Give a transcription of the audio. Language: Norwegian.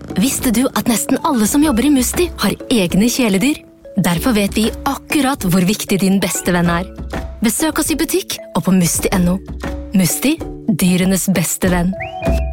Visste du at nesten alle som jobber i Musti har egne kjæledyr? Derfor vet vi akkurat hvor viktig din beste venn er. Besøk oss i butikk og på musti.no. Musti, dyrenes beste venn.